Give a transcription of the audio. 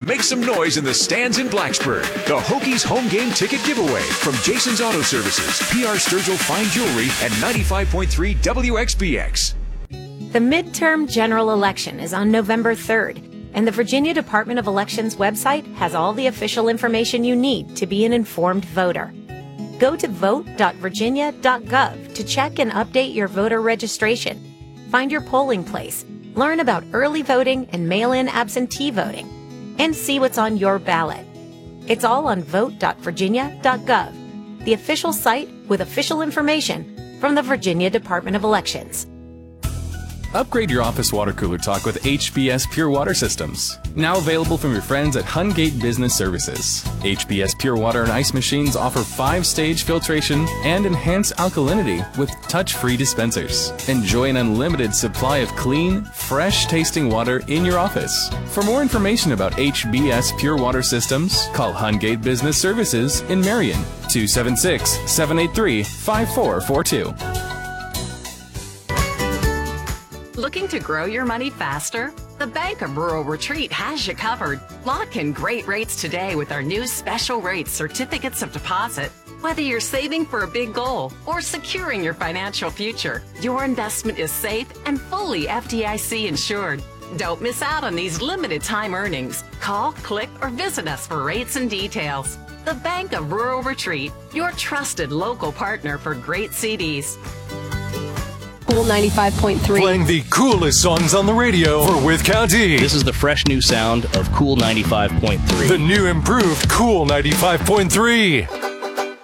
make some noise in the stands in Blacksburg. The Hokies home game ticket giveaway from Jason's Auto Services, PR Sturgill Fine Jewelry, and 95.3 WXBX. The midterm general election is on November 3rd, and the Virginia Department of Elections website has all the official information you need to be an informed voter. Go to vote.virginia.gov to check and update your voter registration. Find your polling place, learn about early voting and mail-in absentee voting, and see what's on your ballot. It's all on vote.virginia.gov, the official site with official information from the Virginia Department of Elections. Upgrade your office water cooler talk with HBS Pure Water Systems. Now available from your friends at Hungate Business Services. HBS Pure Water and Ice machines offer 5-stage filtration and enhanced alkalinity with touch-free dispensers. Enjoy an unlimited supply of clean, fresh-tasting water in your office. For more information about HBS Pure Water Systems, call Hungate Business Services in Marion, 276-783-5442. Looking to grow your money faster? The Bank of Rural Retreat has you covered. Lock in great rates today with our new special rates certificates of deposit. Whether you're saving for a big goal or securing your financial future, your investment is safe and fully FDIC insured. Don't miss out on these limited time earnings. Call, click, or visit us for rates and details. The Bank of Rural Retreat, your trusted local partner for great CDs. Cool 95.3. Playing the coolest songs on the radio for Wythe County. This is the fresh new sound of Cool 95.3. The new improved Cool 95.3.